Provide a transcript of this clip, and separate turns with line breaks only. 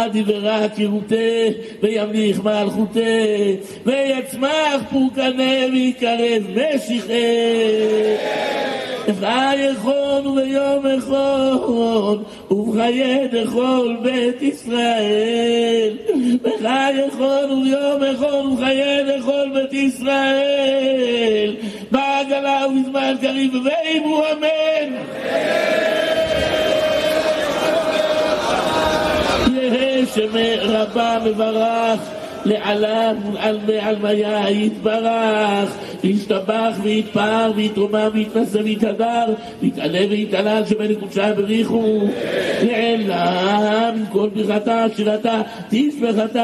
עדי ורק ירותה וימליך מלכותה ויצמח פורקנה ויקרב משיחה וחייכון וביום אחד ובחיי דכל בית ישראל וחייכון וביום אחד ובחיי דכל בית ישראל בעגלה ובזמן קריב ואמרו אמן. יהא שמי רבה מברך לעלם על מיה יתברך וישתבח ויתפאר ויתרומם ויתנשא ויתהדר ויתעלה ויתעלל שבני קודשה בריחו לעילם כל ברכתה שירתה תשבחתה